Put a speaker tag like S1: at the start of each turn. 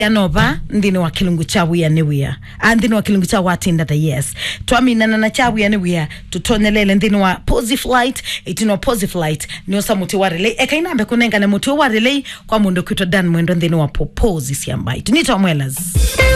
S1: Nova ndini wa kilungu cha wia niwia ndini wa kilungu cha watinda da yes twaminana na cha wia niwia tutonelele ndini wa Pozi Flight itino Pozi Flight ni osamuti wa relay ekainambe kunenga na muti wa relay kwa mundu kwitwa Dan Mwendo ndini wa Pozi siambai tunita mwelas